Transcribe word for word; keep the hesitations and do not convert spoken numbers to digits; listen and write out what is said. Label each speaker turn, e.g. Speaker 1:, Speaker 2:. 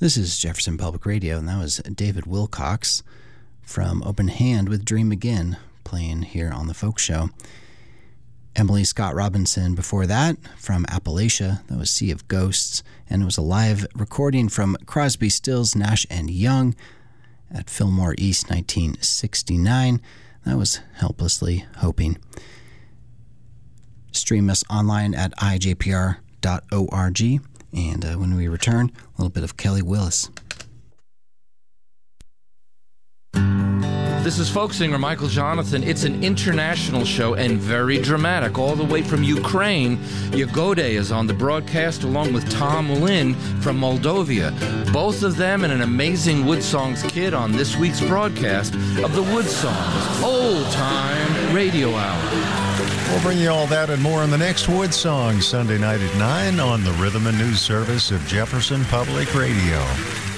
Speaker 1: This is Jefferson Public Radio, and that was David Wilcox from Open Hand with Dream Again, playing here on the Folk Show. Emily Scott Robinson before that from Appalachia, that was Sea of Ghosts, and it was a live recording from Crosby, Stills, Nash and Young at Fillmore East nineteen sixty-nine. That was Helplessly Hoping. Stream us online at I J P R dot org. And uh, when we return, a little bit of Kelly Willis.
Speaker 2: This is folk singer Michael Jonathan. It's an international show and very dramatic. All the way from Ukraine, Yagode is on the broadcast along with Tom Lynn from Moldova. Both of them and an amazing Wood Songs kid on this week's broadcast of the Wood Songs Old Time Radio Hour.
Speaker 3: We'll bring you all that and more on the next Wood Song Sunday night at nine on the Rhythm and News Service of Jefferson Public Radio.